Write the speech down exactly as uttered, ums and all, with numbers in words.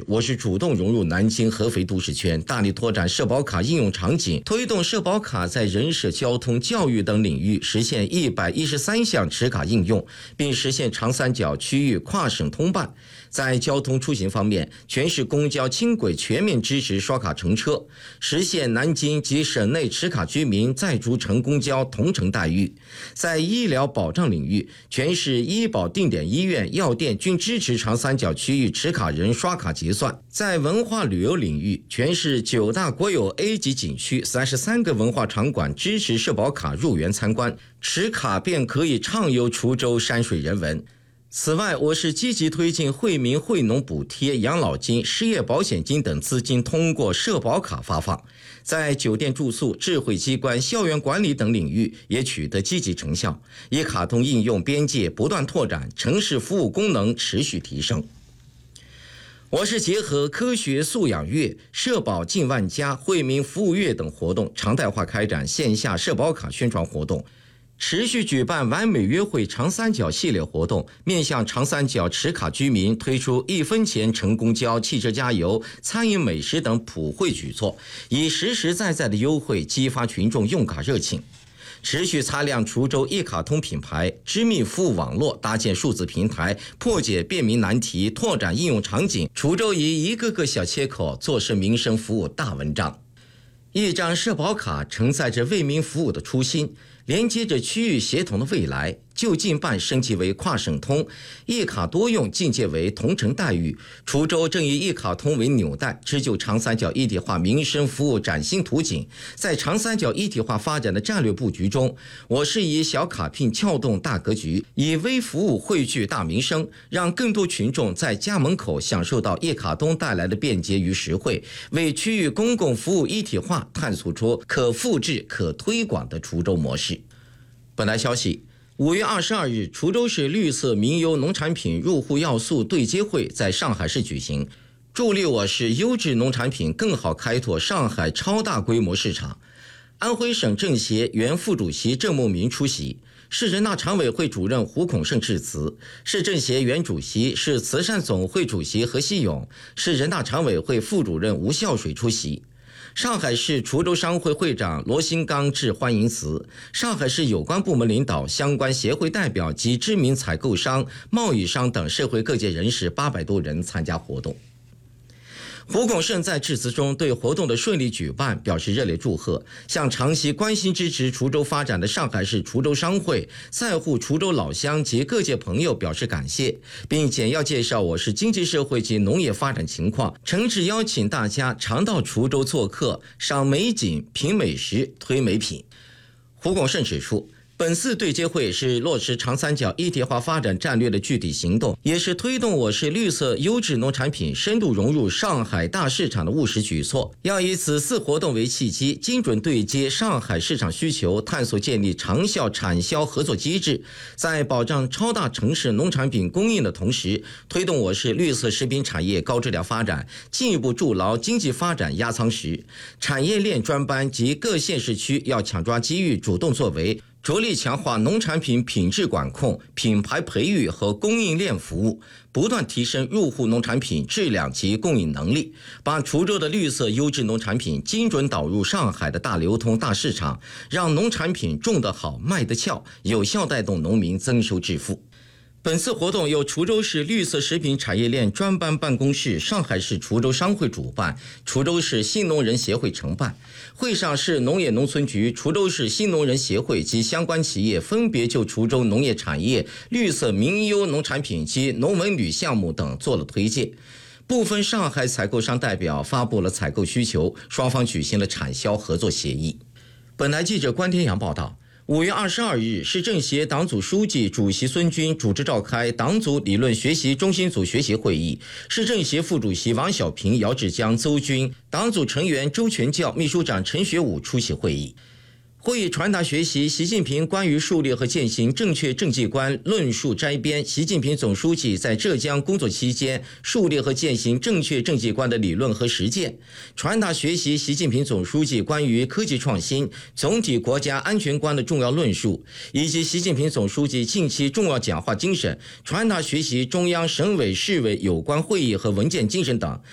我市主动融入南京合肥都市圈，大力拓展社保卡应用场景，推动社保卡在人社、交通、教育等领域实现一百一十三项持卡应用，并实现长三角区域跨省通办。在交通出行方面，全市公交、轻轨全面支持刷卡乘车，实现南京及省内持卡居民在逐乘公交同乘待遇。在医疗保障领域，全市医保定点医院、药店均支持长三角区域持卡人刷卡结算。在文化旅游领域，全市九大国有 A 级景区、三十三个文化场馆支持社保卡入园参观，持卡便可以畅游滁州山水人文。此外，我市积极推进惠民惠农补贴、养老金、失业保险金等资金通过社保卡发放，在酒店住宿、智慧机关、校园管理等领域也取得积极成效，一卡通应用边界不断拓展，城市服务功能持续提升。我市结合科学素养月、社保近万家、惠民服务月等活动，常态化开展线下社保卡宣传活动，持续举办完美约会长三角系列活动，面向长三角持卡居民推出一分钱乘公交、汽车加油、餐饮美食等普惠举措，以实实在在的优惠激发群众用卡热情。持续擦亮滁州一卡通品牌，织密服务网络，搭建数字平台，破解便民难题，拓展应用场景。滁州以一个个小切口做是民生服务大文章。一张社保卡承载着为民服务的初心，连接着区域协同的未来。就近办升级为跨省通，一卡多用进阶为同城待遇。滁州正以一卡通为纽带，织就长三角一体化民生服务崭新图景。在长三角一体化发展的战略布局中，我市以小卡片撬动大格局，以微服务汇聚大民生，让更多群众在家门口享受到一卡通带来的便捷与实惠，为区域公共服务一体化探索出可复制、可推广的滁州模式。本台消息，五月二十二日，滁州市绿色民优农产品入户要素对接会在上海市举行，助力我市优质农产品更好开拓上海超大规模市场。安徽省政协原副主席郑梦民出席，市人大常委会主任胡孔胜致辞，市政协原主席、市慈善总会主席何希勇，市人大常委会副主任吴孝水出席。上海市滁州商会会长罗新刚致欢迎词，上海市有关部门领导、相关协会代表及知名采购商、贸易商等社会各界人士八百多人参加活动。胡孔胜在致辞中对活动的顺利举办表示热烈祝贺，向长期关心支持滁州发展的上海市滁州商会、在沪滁州老乡及各界朋友表示感谢，并简要介绍我市经济社会及农业发展情况，诚挚邀请大家常到滁州做客，赏美景、品美食、推美品。胡孔胜指出，本次对接会是落实长三角一体化发展战略的具体行动，也是推动我市绿色优质农产品深度融入上海大市场的务实举措。要以此次活动为契机，精准对接上海市场需求，探索建立长效产销合作机制，在保障超大城市农产品供应的同时，推动我市绿色食品产业高质量发展，进一步筑牢经济发展压舱石。产业链专班及各县市区要抢抓机遇，主动作为，着力强化农产品品质管控、品牌培育和供应链服务，不断提升入户农产品质量及供应能力，把滁州的绿色优质农产品精准导入上海的大流通大市场，让农产品种得好、卖得俏，有效带动农民增收致富。本次活动由滁州市绿色食品产业链专班办公室、上海市滁州商会主办，滁州市新农人协会承办。会上，市农业农村局、滁州市新农人协会及相关企业分别就滁州农业产业、绿色民优农产品及农文旅项目等做了推介。部分上海采购商代表发布了采购需求，双方举行了产销合作协议。本台记者关天阳报道。五月二十二日，市政协党组书记、主席孙军主持召开党组理论学习中心组学习会议，市政协副主席王小平、姚志江、邹军，党组成员周全教、秘书长陈学武出席会议。会议传达学习习近平关于树立和践行正确政绩观论述摘编，习近平总书记在浙江工作期间树立和践行正确政绩观的理论和实践，传达学习习近平总书记关于科技创新、总体国家安全观的重要论述，以及习近平总书记近期重要讲话精神，传达学习中央、省委、市委有关会议和文件精神等。